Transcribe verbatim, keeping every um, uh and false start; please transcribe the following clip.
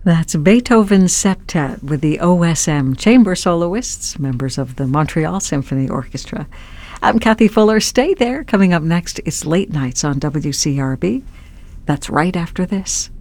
That's Beethoven's Septet with the O S M chamber soloists, members of the Montreal Symphony Orchestra. I'm Kathy Fuller. Stay there. Coming up next, it's Late Nights on W C R B. That's right after this.